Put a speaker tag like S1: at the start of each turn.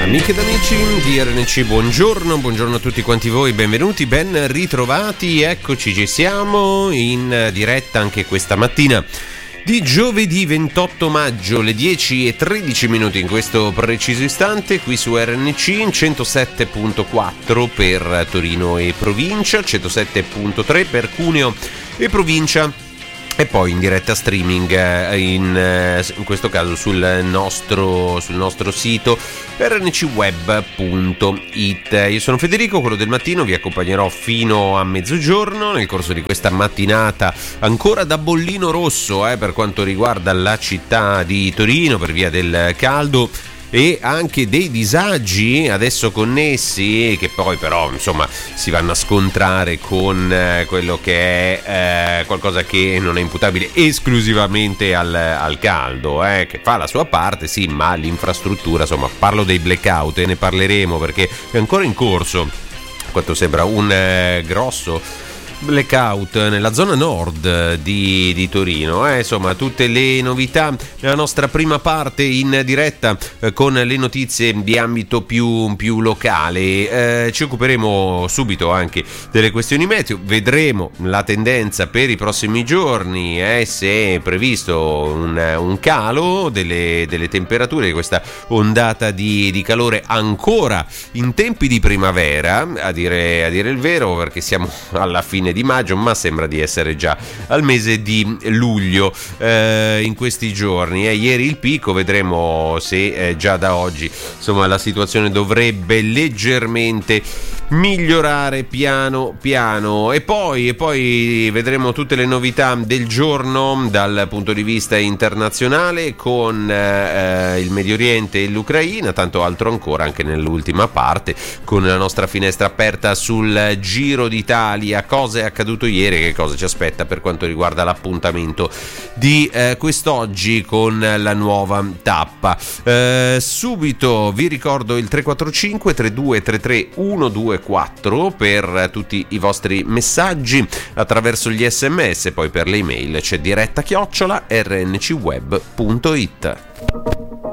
S1: Amiche ed amici di RNC, buongiorno a tutti quanti voi, benvenuti, ben ritrovati, eccoci, ci siamo in diretta anche questa mattina di giovedì 28 maggio, le 10:13 in questo preciso istante, qui su RNC 107.4 per Torino e provincia, 107.3 per Cuneo e provincia. E poi in diretta streaming in questo caso sul nostro sito rncweb.it. Io sono Federico, quello del mattino, vi accompagnerò fino a mezzogiorno nel corso di questa mattinata ancora da bollino rosso per quanto riguarda la città di Torino per via del caldo e anche dei disagi adesso connessi che poi però insomma si vanno a scontrare con quello che è qualcosa che non è imputabile esclusivamente al caldo, che fa la sua parte, sì, ma l'infrastruttura, insomma, parlo dei blackout e ne parleremo perché è ancora in corso, a quanto sembra, un grosso blackout nella zona nord di Torino, insomma tutte le novità nella nostra prima parte in diretta con le notizie di ambito più locale. Ci occuperemo subito anche delle questioni meteo, vedremo la tendenza per i prossimi giorni, se è previsto un calo delle temperature di questa ondata di calore ancora in tempi di primavera, a dire il vero, perché siamo alla fine di maggio, ma sembra di essere già al mese di luglio in questi giorni. Ieri il picco, vedremo se già da oggi insomma la situazione dovrebbe leggermente migliorare piano piano e poi vedremo tutte le novità del giorno dal punto di vista internazionale con il Medio Oriente e l'Ucraina, tanto altro ancora anche nell'ultima parte con la nostra finestra aperta sul Giro d'Italia, cosa è accaduto ieri, che cosa ci aspetta per quanto riguarda l'appuntamento di quest'oggi con la nuova tappa. Subito vi ricordo il 345 3233 124 per tutti i vostri messaggi attraverso gli SMS, poi per le email c'è diretta @rncweb.it.